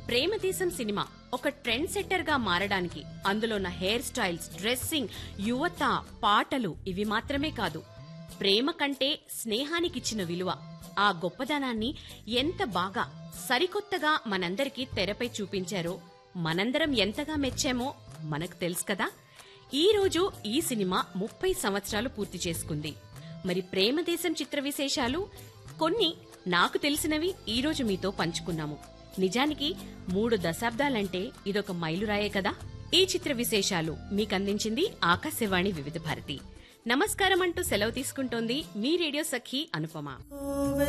Premadesam cinema ఒక trend setter గా మారడానికి అందులోన్న హెయిర్ స్టైల్స్, డ్రెస్సింగ్, యువత, పాటలు ఇవి మాత్రమే కాదు, ప్రేమ కంటే స్నేహానికిచ్చిన విలువ, ఆ గొప్పదనాన్ని ఎంత బాగా సరికొత్తగా మనందరికీ తెరపై చూపించారో మనందరం ఎంతగా మెచ్చామో మనకు తెలుసు కదా. ఈ రోజు ఈ సినిమా 30 సంవత్సరాలు పూర్తి చేసుకుంది. మరి ప్రేమదేశం చిత్ర విశేషాలు కొన్ని నాకు తెలిసినవి ఈ రోజు మీతో పంచుకున్నాము. నిజానికి 3 దశాబ్దాలంటే ఇదొక మైలురాయే కదా. ఈ చిత్ర విశేషాలు మీకందించింది ఆకాశవాణి వివిధ భారతి. నమస్కారం అంటూ సెలవు తీసుకుంటోంది మీ రేడియో సఖి అనుపమ.